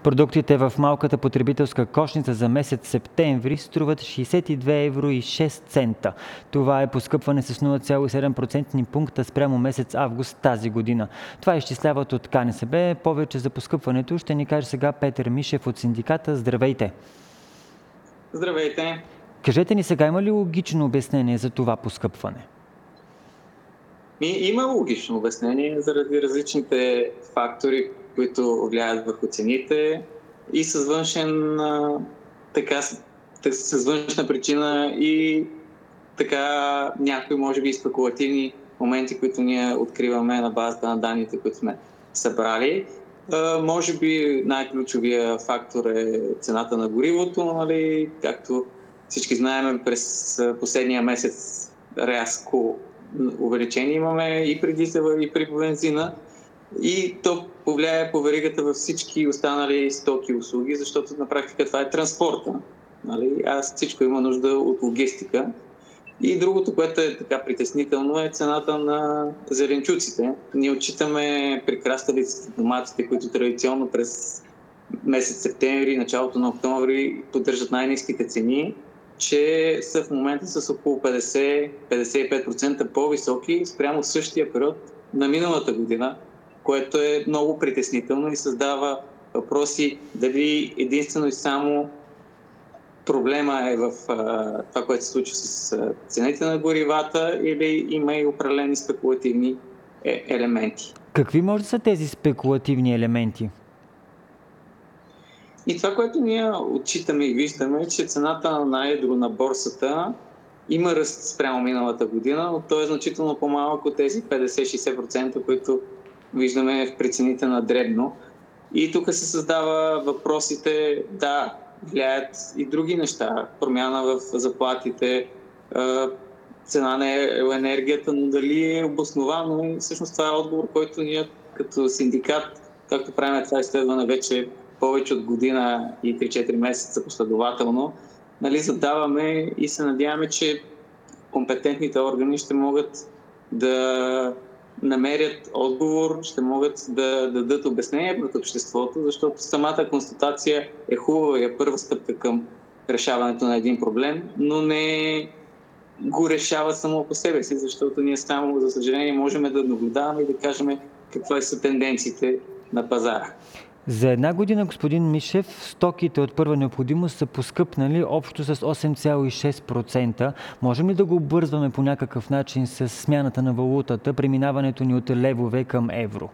Продуктите в малката потребителска кошница за месец септември струват 62 евро и 6 цента. Това е поскъпване с 0,7% пункта спрямо месец август тази година. Това изчисляват от КНСБ. Повече за поскъпването ще ни каже сега Петър Мишев от синдиката. Здравейте! Здравейте! Кажете ни сега, има ли логично обяснение за това поскъпване? Има логично обяснение заради различните фактори, които влияят върху цените и с външна причина и така някои, може би, спекулативни моменти, които ние откриваме на базата на данните, които сме събрали. Може би най-ключовия фактор е цената на горивото, нали? Както всички знаем, през последния месец рязко увеличение имаме и при дизела, и при бензина. И то повлияе по веригата във всички останали стоки и услуги, защото на практика това е транспорта. Нали? Всичко има нужда от логистика. И другото, което е така притеснително, е цената на зеленчуците. Ние отчитаме при краставиците, доматите, които традиционно през месец септември, началото на октомври поддържат най-ниските цени, че са в момента с около 50-55% по-високи спрямо същия период на миналата година, което е много притеснително и създава въпроси дали единствено и само проблема е в това, което се случва с цените на горивата, или има и определени спекулативни елементи. Какви може да са тези спекулативни елементи? И това, което ние отчитаме и виждаме, е, че цената на едро на борсата има ръст спрямо миналата година, но той е значително по-малък от тези 50-60%, които виждаме в прецените на дребно. И тук се създава въпросите, да, влияят и други неща, промяна в заплатите, цена на енергията, но дали е обосновано, и всъщност това е отговор, който ние като синдикат, както правим това изследване вече повече от година и 3-4 месеца последователно, нали, задаваме и се надяваме, че компетентните органи ще могат да намерят отговор, ще могат да дадат обяснение пред обществото, защото самата констатация е хубава и е първа стъпка към решаването на един проблем, но не го решава само по себе си, защото ние само, за съжаление, можем да наблюдаваме и да кажем какви са тенденциите на пазара. За една година, господин Мишев, стоките от първа необходимост са поскъпнали общо с 8,6%. Можем ли да го обвързваме по някакъв начин с смяната на валутата, преминаването ни от левове към евро?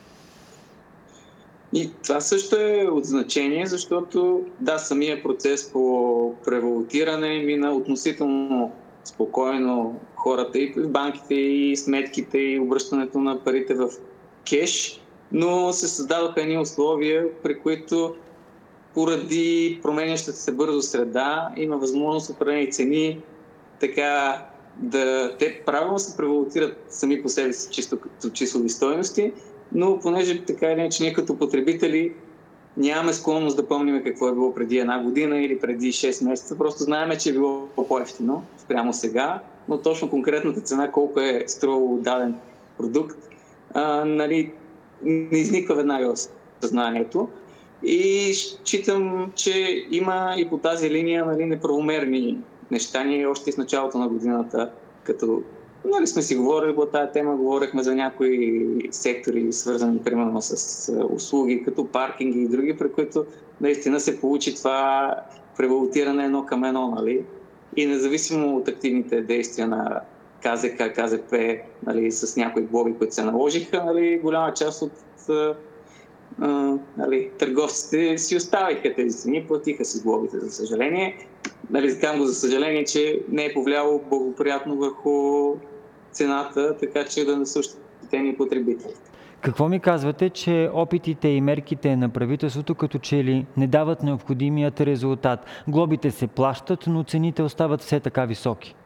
И това също е от значение, защото да, самия процес по превалутиране мина относително спокойно, хората и в банките, и сметките, и обръщането на парите в кеш, но се създадоха едни условия, при които поради променящата се бързо среда има възможност определени цени така те правилно се превалутират сами по себе си чисто като числови стойности, но понеже така или иначе ние като потребители нямаме склонност да помним какво е било преди една година или преди 6 месеца, просто знаем, че е било по-евтино спрямо сега, но точно конкретната цена, колко е струвало даден продукт, нали, не изниква веднага в съзнанието. И считам, че има и по тази линия, нали, неправомерни неща. Ние още с началото на годината, като нали, сме си говорили по тази тема, говорихме за някои сектори, свързани примерно с услуги, като паркинги и други, при които наистина се получи това превалутиране едно към едно. Нали? И независимо от активните действия на КЗК, КЗП, нали, с някои глоби, които се наложиха, нали, голяма част от нали, търговците си оставиха тези цени, платиха си глобите, за съжаление. Нали, казвам го за съжаление, че не е повлияло благоприятно върху цената, така че да не са ощетени потребителите. Какво ми казвате, че опитите и мерките на правителството като че ли не дават необходимият резултат? Глобите се плащат, но цените остават все така високи.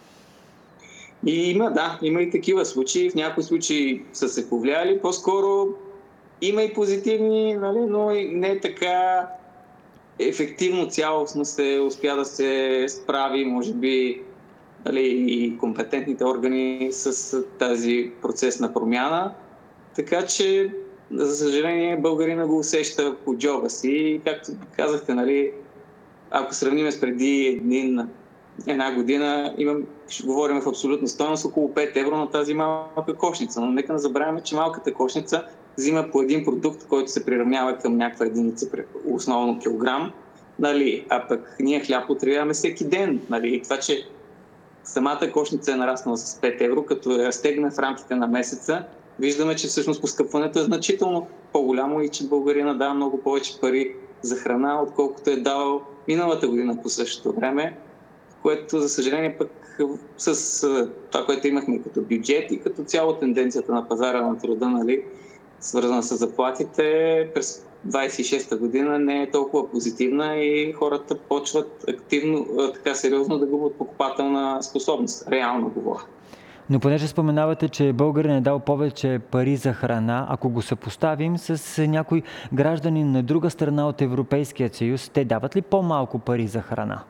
И има и такива случаи. В някои случаи са се повлияли. По-скоро има и позитивни, нали, но и не така ефективно цялостно се успя да се справи, може би, нали, и компетентните органи с тази процес на промяна. Така че за съжаление, българина го усеща по джоба си. И както казахте, нали, ако сравним с преди една година, ще говорим в абсолютна стойност около 5 евро на тази малка кошница. Но нека не забравяме, че малката кошница взима по един продукт, който се приравнява към някаква единица, основно килограм. Нали, а пък ние хляб потребяваме всеки ден. Нали, и това, че самата кошница е нараснала с 5 евро, като я разтегне в рамките на месеца, виждаме, че всъщност поскъпването е значително по-голямо и че българина дава много повече пари за храна, отколкото е дал миналата година по същото време, което, за съжаление, пък с това, което имахме като бюджет и като цяло тенденцията на пазара на труда, нали, свързана с заплатите, през 26-та година не е толкова позитивна и хората почват активно, така сериозно да губят покупателна способност. Реално говоря. Но понеже споменавате, че българин е дал повече пари за храна, ако го съпоставим с някои граждани на друга страна от Европейския съюз, те дават ли по-малко пари за храна?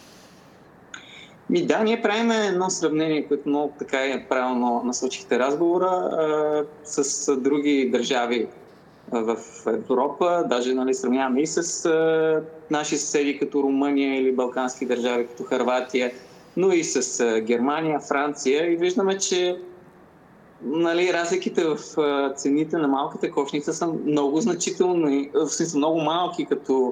Да, ние правим едно сравнение, което много така правилно насочихте разговора с други държави в Европа. Даже, нали, сравняваме и с наши съседи като Румъния или балкански държави като Хърватия, но и с Германия, Франция, и виждаме, че, нали, разликите в цените на малката кошница са много значителни, в смисъл много малки, като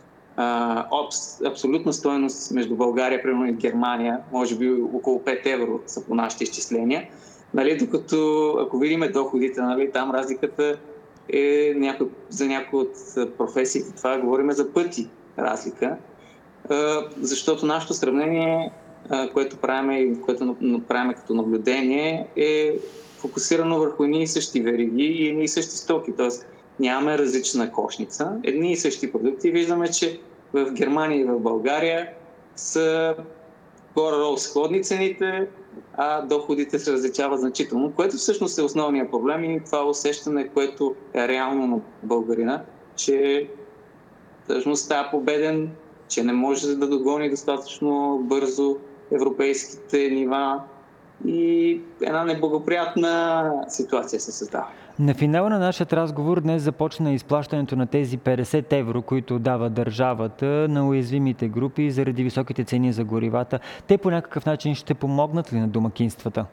абсолютна стойност между България, примерно, и Германия, може би около 5 евро са по нашите изчисления. Нали, докато ако видим доходите, нали, там разликата е за някои от професиите, това говорим за пъти разлика, защото нашето сравнение, което правим като наблюдение, е фокусирано върху едни и същи вериги и едни и същи стоки. Тоест нямаме различна кошница, едни и същи продукти. Виждаме, че в Германия и в България са горе-долу сходни цените, а доходите се различават значително, което всъщност е основният проблем и това усещане, което е реално на българина, че всъщност става победен, че не може да догони достатъчно бързо европейските нива и една неблагоприятна ситуация се създава. На финала на нашия разговор днес започна изплащането на тези 50 евро, които дава държавата на уязвимите групи заради високите цени за горивата. Те по някакъв начин ще помогнат ли на домакинствата?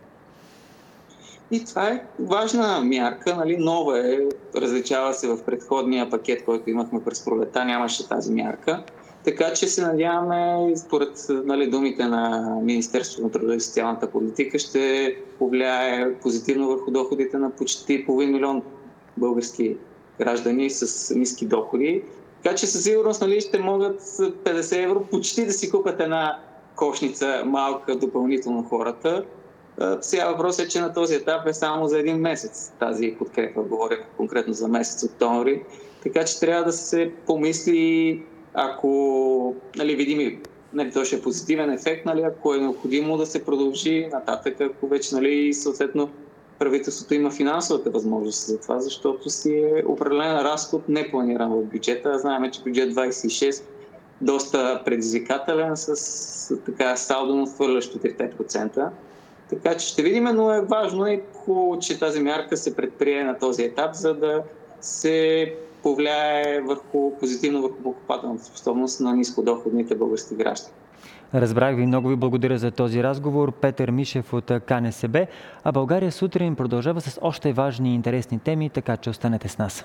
И това е важна мярка, нали, нова е, различава се в предходния пакет, който имахме през пролета, нямаше тази мярка. Така че се надяваме, според, нали, думите на Министерството на труда и социалната политика, ще повлияе позитивно върху доходите на почти половин милион български граждани с ниски доходи. Така че със сигурност, нали, ще могат 50 евро почти да си купят една кошница малка допълнително хората. Сега въпросът е, че на този етап е само за един месец тази подкрепа, говоря конкретно за месец октомври. Така че трябва да се помисли, ако, нали, видим, нали, то ще е позитивен ефект, нали, ако е необходимо да се продължи нататък, ако вече, нали, съответно правителството има финансовата възможност за това, защото си е определен разход не планиран в бюджета. Знаем, че бюджет 26 доста предизвикателен с така салдо надхвърлящо 3%. Така че ще видим, но е важно и че тази мярка се предприе на този етап, за да се повлияе позитивно върху покупателната способност на нискодоходните български граждани. Разбрах ви, много ви благодаря за този разговор. Петър Мишев от КНСБ, а България сутрин продължава с още важни и интересни теми, така че останете с нас.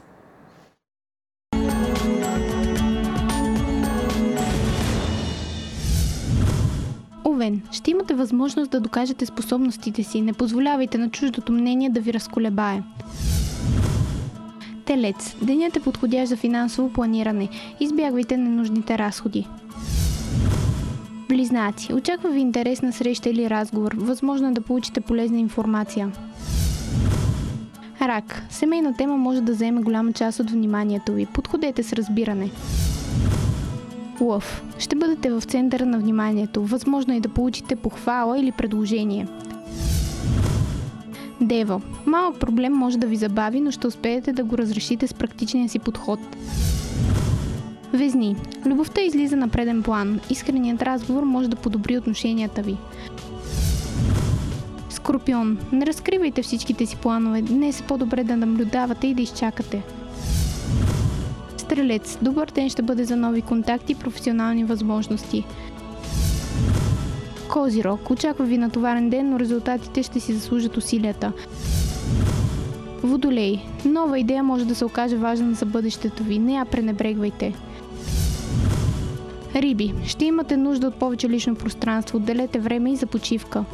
Овен, ще имате възможност да докажете способностите си. Не позволявайте на чуждото мнение да ви разколебае. Телец, денят е подходящ за финансово планиране. Избягвайте ненужните разходи. Близнаци, очаква ви интересна среща или разговор. Възможно е да получите полезна информация. Рак, семейна тема може да заеме голяма част от вниманието ви. Подходете с разбиране. Лъв, ще бъдете в центъра на вниманието. Възможно е да получите похвала или предложение. Дева, малък проблем може да ви забави, но ще успеете да го разрешите с практичния си подход. Везни, любовта излиза на преден план. Искреният разговор може да подобри отношенията ви. Скорпион, не разкривайте всичките си планове. Днес е по-добре да наблюдавате и да изчакате. Стрелец, добър ден ще бъде за нови контакти и професионални възможности. Козирог, очаква ви натоварен ден, но резултатите ще си заслужат усилията. Водолей, нова идея може да се окаже важна за бъдещето ви, не я пренебрегвайте. Риби, ще имате нужда от повече лично пространство, отделете време и за почивка.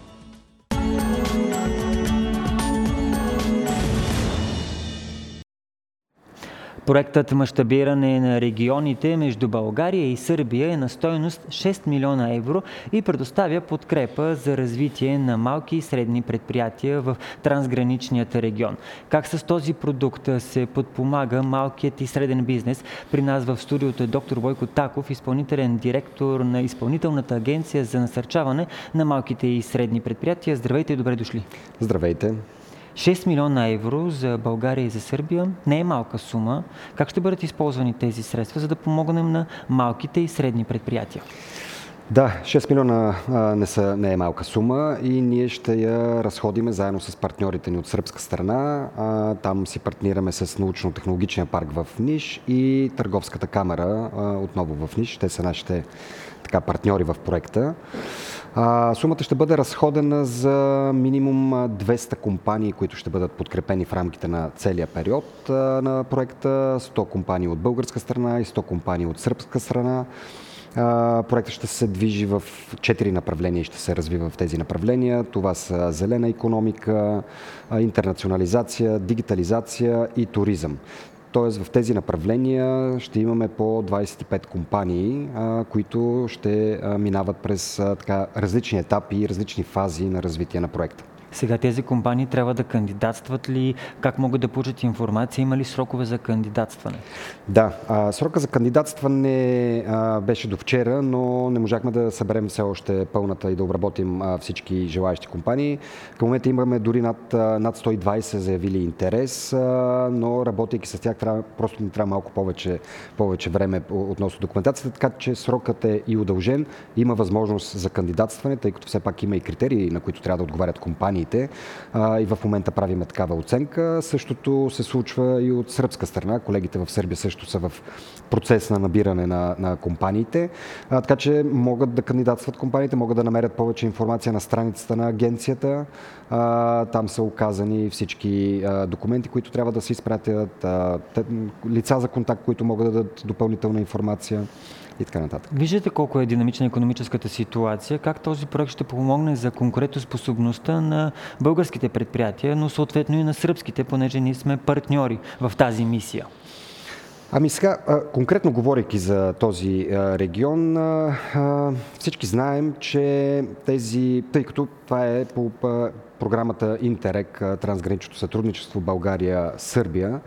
Проектът мащабиране на регионите между България и Сърбия е на стойност 6 милиона евро и предоставя подкрепа за развитие на малки и средни предприятия в трансграничният регион. Как с този продукт се подпомага малкият и среден бизнес? При нас в студиото е доктор Бойко Таков, изпълнителен директор на Изпълнителната агенция за насърчаване на малките и средни предприятия. Здравейте и добре дошли! Здравейте! 6 милиона евро за България и за Сърбия не е малка сума. Как ще бъдат използвани тези средства, за да помогнем на малките и средни предприятия? Да, 6 милиона не е малка сума и ние ще я разходиме заедно с партньорите ни от сръбска страна. Там си партнираме с научно-технологичния парк в Ниш и Търговската камара отново в Ниш. Те са нашите партньори в проекта. Сумата ще бъде разходена за минимум 200 компании, които ще бъдат подкрепени в рамките на целия период на проекта. 100 компании от българска страна и 100 компании от сръбска страна. Проектът ще се движи в 4 направления и ще се развива в тези направления. Това са зелена икономика, интернационализация, дигитализация и туризъм. Тоест в тези направления ще имаме по 25 компании, които ще минават през различни етапи и различни фази на развитие на проекта. Сега тези компании трябва да кандидатстват ли? Как могат да получат информация? Има ли срокове за кандидатстване? Да, срока за кандидатстване беше до вчера, но не можахме да съберем все още пълната и да обработим всички желаещи компании. Към момента имаме дори над 120 заявили интерес, но работейки с тях просто ни трябва малко повече време относно документацията, така че срокът е и удължен. Има възможност за кандидатстване, тъй като все пак има и критерии, на които трябва да отговарят компании. И в момента правиме такава оценка. Същото се случва и от сръбска страна. Колегите в Сърбия също са в процес на набиране на компаниите. Така че могат да кандидатстват компаниите, могат да намерят повече информация на страницата на агенцията. Там са указани всички документи, които трябва да се изпратят, лица за контакт, които могат да дадат допълнителна информация и така нататък. Виждате колко е динамична икономическата ситуация, как този проект ще помогне за конкурентоспособността на българските предприятия, но съответно и на сръбските, понеже ние сме партньори в тази мисия. Ами сега, конкретно говорейки за този регион, всички знаем, че тъй като това е по програмата Интерек, трансграничното сътрудничество България-Сърбия,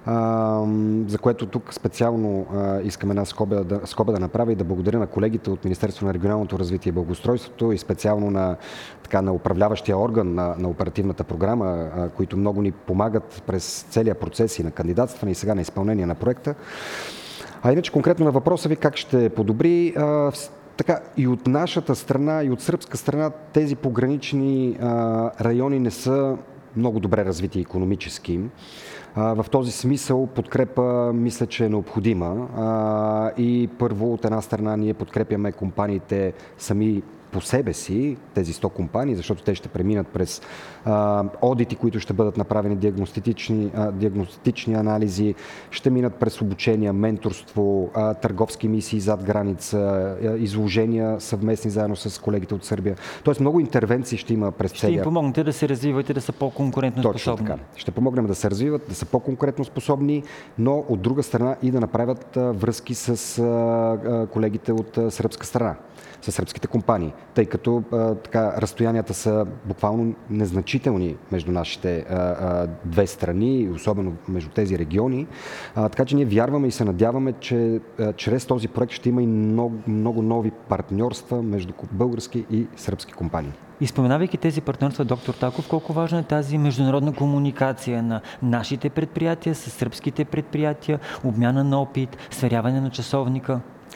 за което тук специално искам една скоба да направя и да благодаря на колегите от Министерството на регионалното развитие и благоустройството и специално на управляващия орган на оперативната програма, които много ни помагат през целия процес и на кандидатстване и сега на изпълнение на проекта. А иначе конкретно на въпроса ви как ще подобри, така и от нашата страна, и от сръбска страна тези погранични райони не са много добре развити икономически. В този смисъл подкрепа мисля, че е необходима и първо от една страна ние подкрепяме компаниите сами по себе си, тези 100 компании, защото те ще преминат през одити, които ще бъдат направени, диагностични анализи, ще минат през обучения, менторство, търговски мисии зад граница, изложения съвместни заедно с колегите от Сърбия. Тоест много интервенции ще има през целия... Ще им помогнете да се развиват и да са по-конкурентно способни. Точно така. Ще помогнем да се развиват, да са по-конкурентно способни, но от друга страна и да направят връзки с колегите от сръбска страна, с сръбските компании, тъй като разстоянията са буквално незначителни между нашите две страни, особено между тези региони. Така че ние вярваме и се надяваме, че чрез този проект ще има и много нови партньорства между български и сръбски компании. И споменавайки тези партньорства, доктор Таков, колко важна е тази международна комуникация на нашите предприятия с сръбските предприятия, обмяна на опит, сверяване на часовника?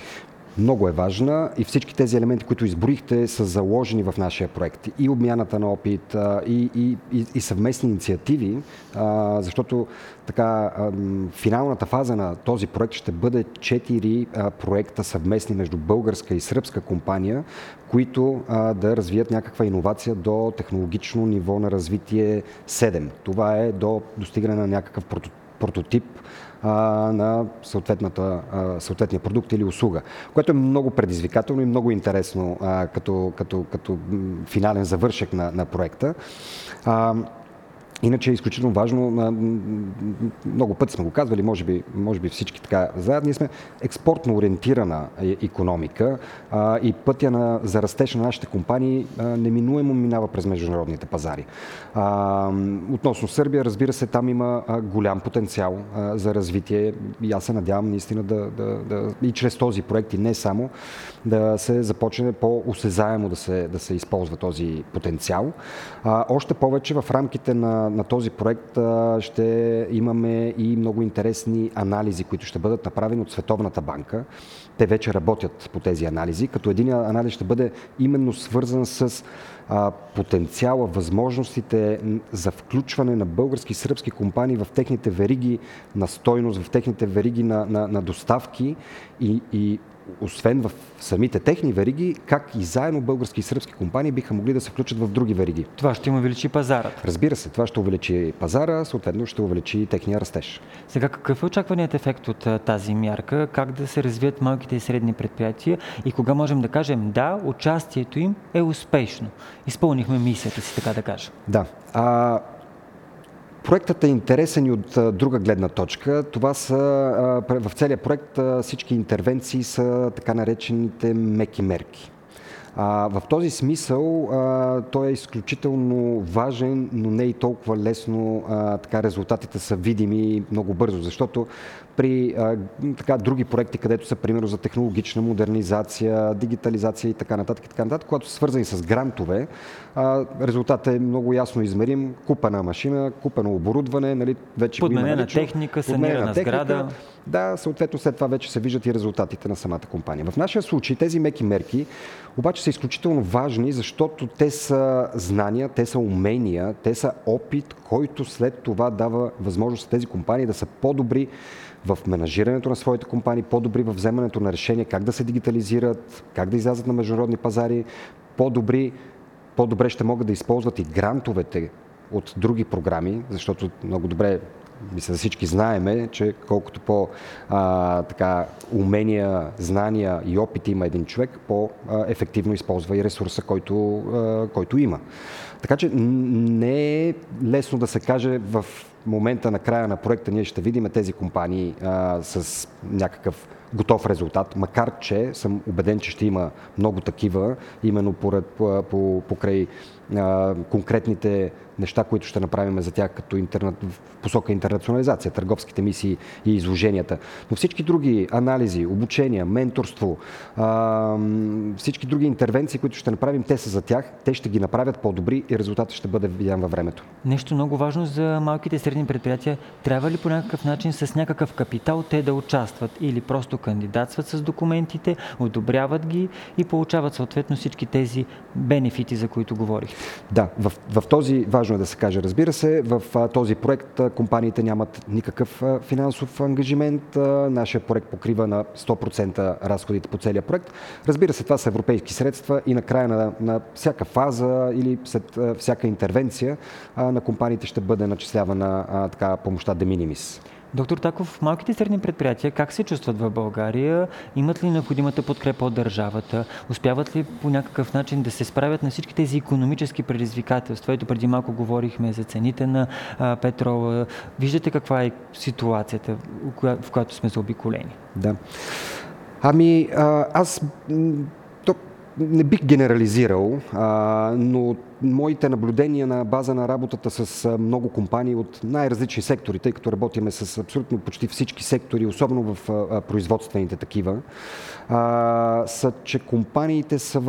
много е важна и всички тези елементи, които изброихте, са заложени в нашия проект. И обмяната на опит, и съвместни инициативи, защото така финалната фаза на този проект ще бъде 4 проекта съвместни между българска и сръбска компания, които да развият някаква иновация до технологично ниво на развитие 7. Това е до достигане на някакъв прототип на съответния продукт или услуга, което е много предизвикателно и много интересно като финален завършек на проекта. Иначе е изключително важно, много пъти сме го казвали, може би всички така знаят, ние сме експортно ориентирана икономика и пътя за растеж на нашите компании неминуемо минава през международните пазари. Относно Сърбия, разбира се, там има голям потенциал за развитие и аз се надявам наистина и чрез този проект и не само, да се започне по-осезаемо да се използва този потенциал. Още повече в рамките на този проект ще имаме и много интересни анализи, които ще бъдат направени от Световната банка. Те вече работят по тези анализи, като един анализ ще бъде именно свързан с потенциала, възможностите за включване на български и сръбски компании в техните вериги на стойност, в техните вериги на доставки и освен в самите техни вериги, как и заедно български и сръбски компании биха могли да се включат в други вериги. Това ще им увеличи пазара. Разбира се, това ще увеличи пазара, съответно ще увеличи и техния растеж. Сега, какъв е очакваният ефект от тази мярка? Как да се развият малките и средни предприятия и кога можем да кажем да, участието им е успешно? Изпълнихме мисията си, така да кажа. Да. Проектът е интересен и от друга гледна точка. Това са, в целия проект всички интервенции са така наречените меки мерки. В този смисъл той е изключително важен, но не и толкова лесно така резултатите са видими много бързо, защото при други проекти, където са примерно за технологична модернизация, дигитализация и така нататък, когато са свързани с грантове, резултатът е много ясно измерим. Купена машина, купено оборудване, нали, вече подменена техника, санирана сграда. Да, съответно след това вече се виждат и резултатите на самата компания. В нашия случай тези меки мерки обаче са изключително важни, защото те са знания, те са умения, те са опит, който след това дава възможност тези компании да са по-добри в менажирането на своите компании, по-добри в вземането на решения как да се дигитализират, как да излязат на международни пазари, по-добре ще могат да използват и грантовете от други програми, защото много добре мисля, всички знаеме, че колкото умения, знания и опит има един човек, по-ефективно използва и ресурса, който има. Така че не е лесно да се каже в момента на края на проекта ние ще видим тези компании с някакъв готов резултат, макар че съм убеден, че ще има много такива, именно покрай конкретните неща, които ще направим за тях като в посока интернационализация, търговските мисии и изложенията. Но всички други анализи, обучения, менторство, всички други интервенции, които ще направим, те са за тях, те ще ги направят по-добри и резултатът ще бъде видян във времето. Нещо много важно за малките и средни предприятия. Трябва ли по някакъв начин с някакъв капитал те да участват или просто кандидатстват с документите, одобряват ги и получават съответно всички тези бенефити, за които говорих? Да, в този, важно е да се каже, разбира се, в този проект компаниите нямат никакъв финансов ангажимент. Нашия проект покрива на 100% разходите по целия проект. Разбира се, това са европейски средства и на края на всяка фаза или след всяка интервенция на компаниите ще бъде начислявана помощта de minimis. Доктор Таков, малките и средни предприятия как се чувстват в България? Имат ли необходимата подкрепа от държавата? Успяват ли по някакъв начин да се справят на всички тези икономически предизвикателства? Ето преди малко говорихме за цените на петрола. Виждате каква е ситуацията, в която сме заобиколени? Да. аз не бих генерализирал, но моите наблюдения на база на работата с много компании от най-различни сектори, тъй като работиме с абсолютно почти всички сектори, особено в производствените такива, са, че компаниите са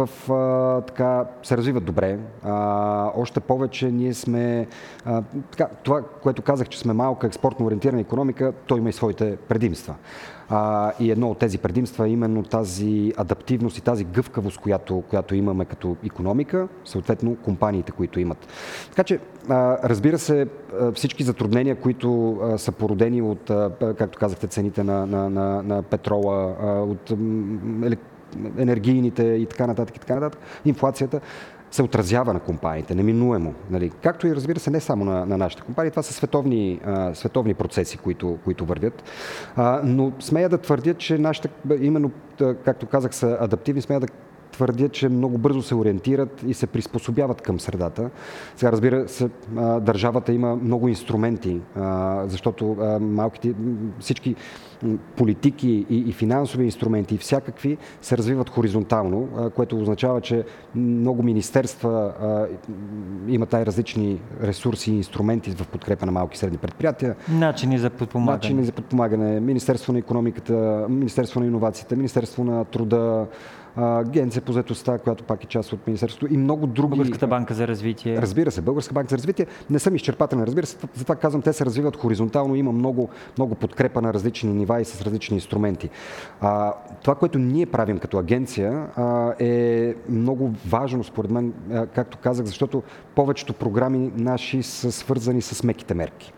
се развиват добре. Още повече ние сме това, което казах, че сме малка експортно ориентирана икономика, то има и своите предимства. И едно от тези предимства е именно тази адаптивност и тази гъвкавост, която имаме като икономика, съответно компаниите, които имат. Така че, разбира се, всички затруднения, които са породени от, както казахте, цените на петрола, от енергийните и така нататък, инфлацията, се отразява на компаниите, неминуемо. Нали? Както и, разбира се, не само на нашите компании, това са световни процеси, които вървят. Но смея да твърдя, че нашите, именно, както казах, са адаптивни, смея да твърдя, че много бързо се ориентират и се приспособяват към средата. Сега, разбира се, държавата има много инструменти, защото всички политики и финансови инструменти и всякакви се развиват хоризонтално, което означава, че много министерства имат най-различни ресурси и инструменти в подкрепа на малки и средни предприятия. Начини за подпомагане. Министерство на икономиката, Министерство на иновациите, Министерство на труда, Агенция по заетостта, която пак е част от Министерството и много други. Българската банка за развитие. Разбира се, Българска банка за развитие. Не съм изчерпателен, разбира се, затова казвам, те се развиват хоризонтално, има много подкрепа на различни нива и с различни инструменти. Това, което ние правим като агенция, е много важно, според мен, както казах, защото повечето програми наши са свързани с меките мерки.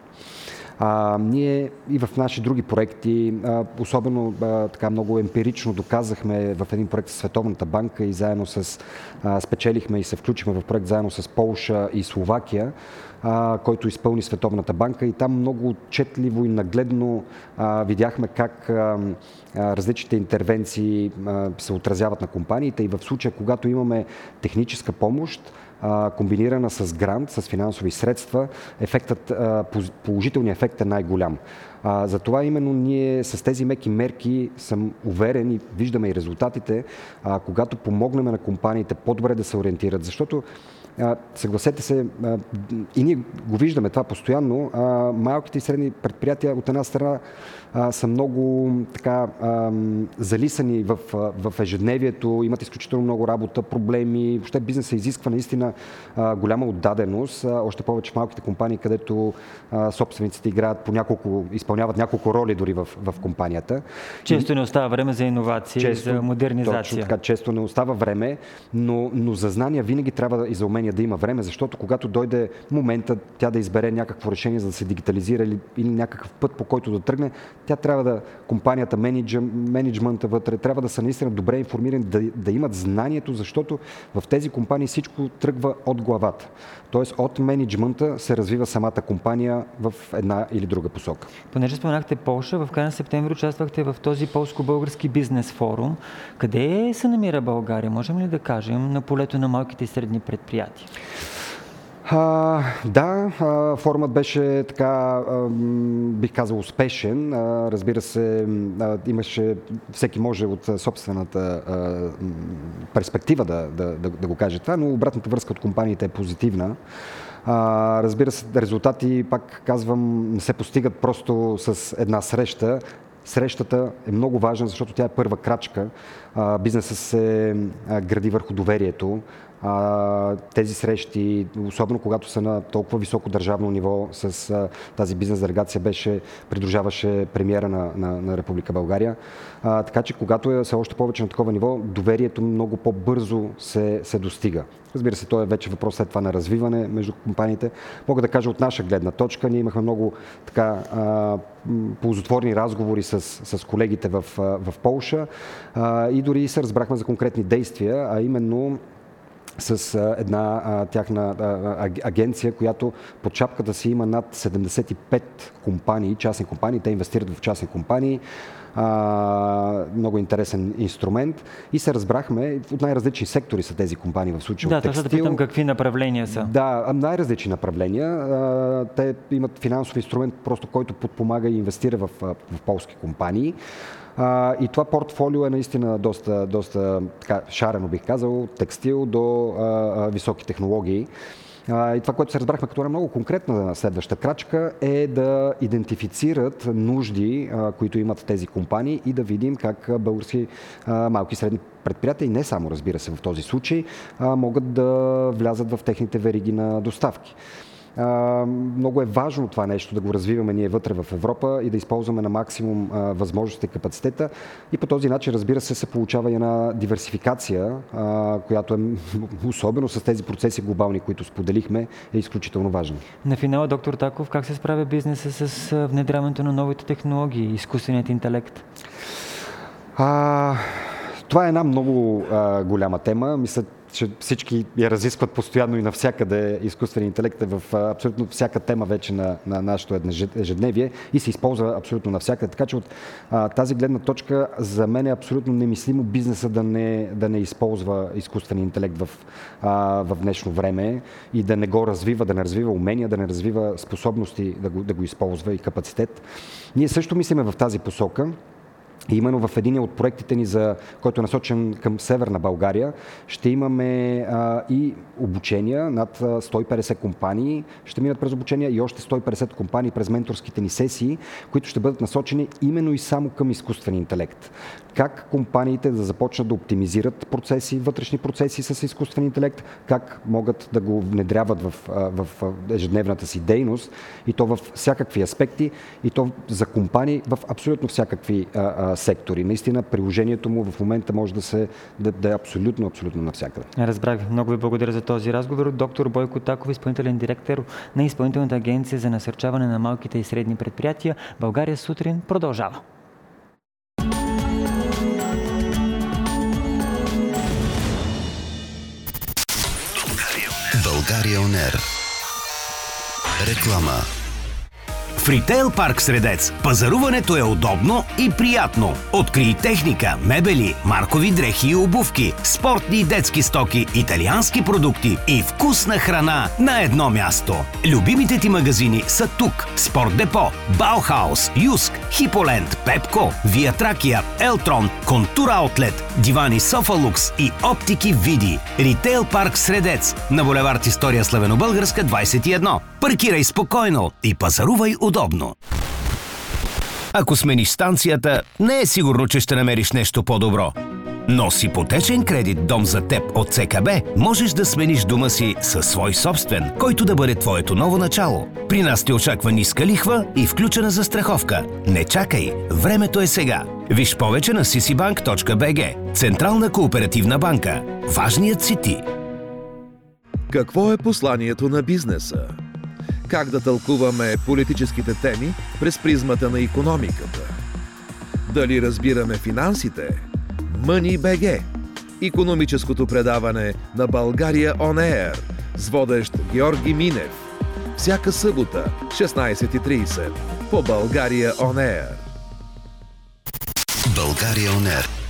Ние и в наши други проекти, особено така много емпирично доказахме в един проект с Световната банка и заедно спечелихме и се включихме в проект заедно с Полша и Словакия, който изпълни Световната банка и там много отчетливо и нагледно видяхме как различните интервенции се отразяват на компаниите и в случая, когато имаме техническа помощ, комбинирана с грант, с финансови средства, положителният ефект е най-голям. Затова именно ние с тези меки мерки съм уверен и виждаме и резултатите, когато помогнем на компаниите по-добре да се ориентират, защото съгласете се, и ние го виждаме това постоянно, малките и средни предприятия от една страна са много така залисани в ежедневието, имат изключително много работа, проблеми, въобще бизнесът изисква наистина голяма отдаденост, още повече в малките компании, където собствениците изпълняват няколко роли дори в компанията. Често не остава време за иновация, за модернизация. Точно така, често не остава време, но за знания винаги трябва и за умения да има време, защото когато дойде момента тя да избере някакво решение, за да се дигитализира или някакъв път, по който да тръгне, тя трябва компанията, менеджмента вътре, трябва да са наистина добре информирани, да имат знанието, защото в тези компании всичко тръгва от главата. Тоест от менеджмента се развива самата компания в една или друга посока. Понеже споменахте Полша, в края на септември участвахте в този полско-български бизнес форум. Къде се намира България? Можем ли да кажем на полето на малките и средни предприятия? Да, форумът беше така, бих казал, успешен. Разбира се, всеки може от собствената перспектива да го каже това, но обратната връзка от компаниите е позитивна. Разбира се, резултати, пак казвам, не се постигат просто с една среща. Срещата е много важна, защото тя е първа крачка. Бизнесът се гради върху доверието. Тези срещи, особено когато са на толкова високо държавно ниво, с тази бизнес делегация придружаваше премиера на Република България. Така че когато се още повече на такова ниво, доверието много по-бързо се достига. Разбира се, то е вече въпрос след това на развиване между компаниите. Мога да кажа от наша гледна точка, ние имахме много така ползотворни разговори с колегите в Полша и дори се разбрахме за конкретни действия, а именно с една тяхна агенция, която под шапката си има над 75 компании, частни компании. Те инвестират в частни компании. много интересен инструмент и се разбрахме, от най-различни сектори са тези компании в случая. Да, това да питам какви направления са. Да, най-различни направления. Те имат финансов инструмент, просто който подпомага и инвестира в полски компании. И това портфолио е наистина доста така, шарено, бих казал, текстил до високи технологии. И това, което се разбрахме като много конкретна следваща крачка, е да идентифицират нужди, които имат тези компании и да видим как български малки и средни предприятия, и не само, разбира се, в този случай, могат да влязат в техните вериги на доставки. Много е важно това нещо да го развиваме ние вътре в Европа и да използваме на максимум възможностите и капацитета. И по този начин, разбира се получава и една диверсификация, която е особено с тези процеси глобални, които споделихме, е изключително важна. На финала, доктор Таков, как се справя бизнеса с внедряването на новите технологии, изкуственият интелект? Това е една много голяма тема. Мисля, че всички я разискват постоянно и навсякъде. Изкуственият интелект е в абсолютно всяка тема вече на нашето ежедневие и се използва абсолютно навсякъде. Така че от тази гледна точка за мен е абсолютно немислимо бизнеса да не използва изкуствения интелект в днешно време и да не го развива, да не развива умения, да не развива способности да го използва и капацитет. Ние също мислиме в тази посока. И именно в един от проектите ни, който е насочен към Северна България, ще имаме и обучения. Над 150 компании ще минат през обучения и още 150 компании през менторските ни сесии, които ще бъдат насочени именно и само към изкуствен интелект. Как компаниите да започнат да оптимизират процеси, вътрешни процеси с изкуствен интелект, как могат да го внедряват в ежедневната си дейност и то в всякакви аспекти, и то за компании в абсолютно всякакви сектори. Наистина приложението му в момента може да е абсолютно навсякъде. Разбрах. Много ви благодаря за този разговор. Доктор Бойко Таков, изпълнителен директор на Изпълнителната агенция за насърчаване на малките и средни предприятия. България сутрин продължава. България On Air. Реклама. В Ритейл парк Средец пазаруването е удобно и приятно. Открий техника, мебели, маркови дрехи и обувки, спортни и детски стоки, италиански продукти и вкусна храна на едно място. Любимите ти магазини са тук. Спорт Депо, Баухаус, Юск, Хиполенд, Пепко, Вия Тракия, Елтрон, Контур Аутлет, Дивани Софалукс и Оптики Види. Ритейл парк Средец на булевард История Славено-Българска 21. Паркирай спокойно и пазарувай удобно. Ако смениш станцията, не е сигурно, че ще намериш нещо по-добро. Но с ипотечен кредит Дом за теб от ЦКБ можеш да смениш дома си със свой собствен, който да бъде твоето ново начало. При нас те очаква ниска лихва и включена застраховка. Не чакай, времето е сега. Виж повече на ccbank.bg. Централна кооперативна банка. Важният си ти. Какво е посланието на бизнеса? Как да тълкуваме политическите теми през призмата на икономиката? Дали разбираме финансите? Money.bg. Икономическото предаване на България On Air с водещ Георги Минев. Всяка събота, 16:30 по България On Air. България On Air.